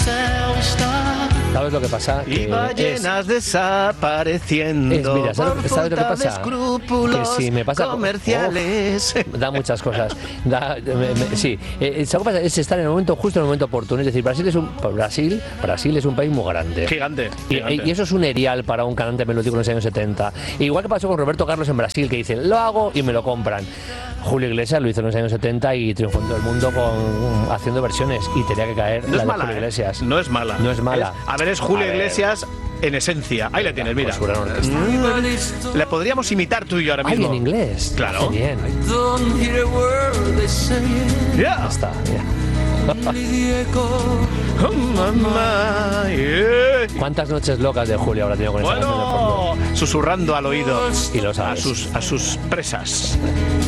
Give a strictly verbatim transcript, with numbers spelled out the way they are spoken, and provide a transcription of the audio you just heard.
¿Sabes lo que pasa? Y Que ballenas es, desapareciendo. es, mira, ¿sabes, ¿sabes lo que pasa? De escrúpulos que si me pasa comerciales. Oh, da muchas cosas. Da, me, me, sí, eh, ¿sabes lo que pasa? Es estar en el momento justo, en el momento oportuno. Es decir, Brasil es un Brasil, Brasil es un país muy grande. Gigante. Y, gigante. y eso es un erial para un cantante melódico en los años setenta. Igual que pasó con Roberto Carlos en Brasil, que dicen, lo hago y me lo compran. Julio Iglesias lo hizo en los años setenta y triunfó en todo el mundo con, haciendo versiones y tenía que caer No la es de mala, Julio Iglesias. ¿eh? No es mala. No es mala. Es, a ver, es Julio A ver. Iglesias en esencia. Ahí la tienes, mira. Pues, Mm, Le podríamos imitar tú y yo ahora Ay, mismo. en inglés. Claro. Qué bien. Yeah. Ya está, ya. Oh, mamá, yeah. ¿Cuántas noches locas de Julio habrá tenido con esa canción de fondo? Bueno, susurrando al oído Y lo a sabes. sus, a sus presas.